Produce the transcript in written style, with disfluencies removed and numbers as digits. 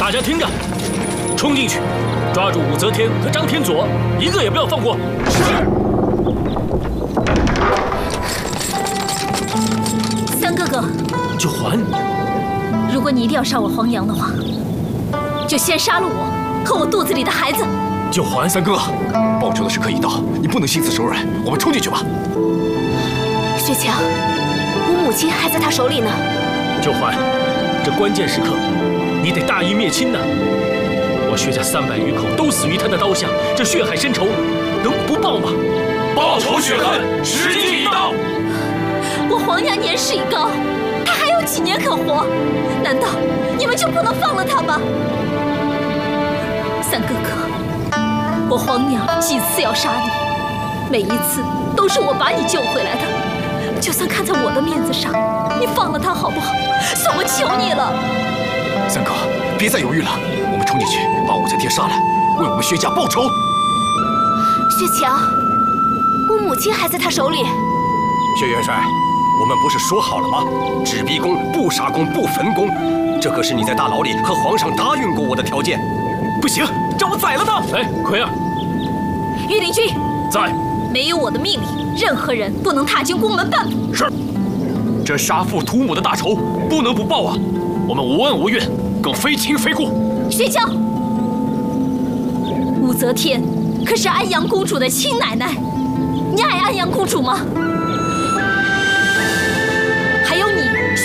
大家听着，冲进去，抓住武则天和张天佐，一个也不要放过。是。 三哥哥， 九环， 如果你一定要杀我黄娘的话，就先杀了我和我肚子里的孩子。 九环， 三哥，报仇的时刻已到，你不能心慈手软，我们冲进去吧。 薛强，我母亲还在他手里呢。 九环，这关键时刻，你得大义灭亲呐！我薛家300余口都死于他的刀下，这血海深仇，能不报吗？ 报仇雪恨，时机已到。 我黄娘年事已高，她还有几年可活？难道你们就不能放了她吗？三哥哥，我黄娘几次要杀你，每一次都是我把你救回来的。就算看在我的面子上，你放了她好不好？算我求你了。 三哥，别再犹豫了，我们冲进去把武则天杀了，为我们薛家报仇。 薛强，我母亲还在他手里。 薛元帅，我们不是说好了吗？只逼宫，不杀宫，不焚宫，这可是你在大牢里和皇上答应过我的条件。不行，让我宰了他！ 哎，奎儿， 御林军在。 没有我的命令，任何人不能踏进宫门半步。 是。这杀父屠母的大仇不能不报啊！我们无恩无怨，更非亲非故。 薛娇，武则天可是安阳公主的亲奶奶，你爱安阳公主吗？